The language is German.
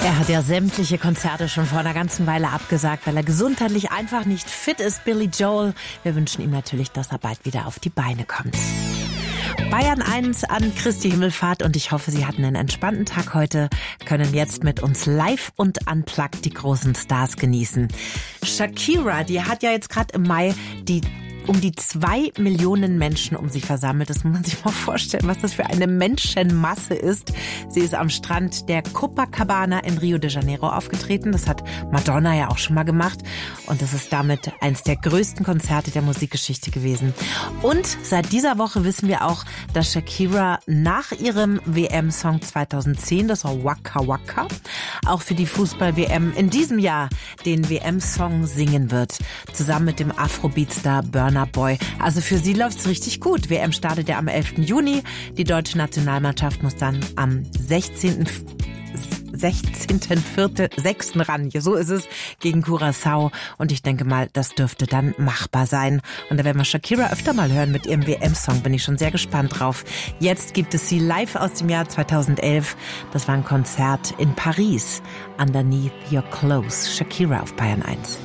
Er hat ja sämtliche Konzerte schon vor einer ganzen Weile abgesagt, weil er gesundheitlich einfach nicht fit ist, Billy Joel. Wir wünschen ihm natürlich, dass er bald wieder auf die Beine kommt. Bayern 1 an Christi Himmelfahrt und ich hoffe, Sie hatten einen entspannten Tag heute, können jetzt mit uns live und unplugged die großen Stars genießen. Shakira, die hat ja jetzt gerade im Mai um die 2 Millionen Menschen um sich versammelt. Das muss man sich mal vorstellen, was das für eine Menschenmasse ist. Sie ist am Strand der Copacabana in Rio de Janeiro aufgetreten. Das hat Madonna ja auch schon mal gemacht. Und das ist damit eins der größten Konzerte der Musikgeschichte gewesen. Und seit dieser Woche wissen wir auch, dass Shakira nach ihrem WM-Song 2010, das war Waka Waka, auch für die Fußball-WM in diesem Jahr den WM-Song singen wird. Zusammen mit dem Afrobeat-Star Burna Boy. Also für sie läuft's richtig gut. WM startet ja am 11. Juni. Die deutsche Nationalmannschaft muss dann am 6. ran. So ist es, gegen Curaçao. Und ich denke mal, das dürfte dann machbar sein. Und da werden wir Shakira öfter mal hören mit ihrem WM-Song. Bin ich schon sehr gespannt drauf. Jetzt gibt es sie live aus dem Jahr 2011. Das war ein Konzert in Paris. Underneath Your Clothes. Shakira auf Bayern 1.